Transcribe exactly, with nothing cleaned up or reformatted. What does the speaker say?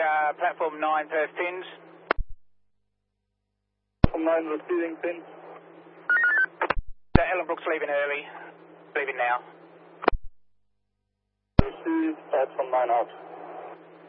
uh, platform nine, perf pins. Platform nine, receiving pins. Uh, Ellen Brooks leaving early. Leaving now. Receive, platform nine out.